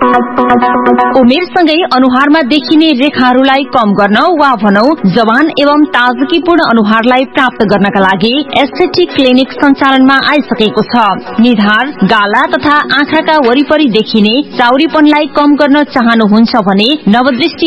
उमेरसँगै अनुहारमा देखिने रेखाहरूलाई कम गर्न वा भनौं जवान एवं ताजगीपूर्ण अनुहारलाई प्राप्त गर्नका लागि एस्थेटिक क्लिनिक सञ्चालनमा आइसकेको छ। निधार, गाला तथा आँखाका वरिपरि देखिने चाउरीपनलाई कम गर्न चाहनुहुन्छ भने नवदृष्टि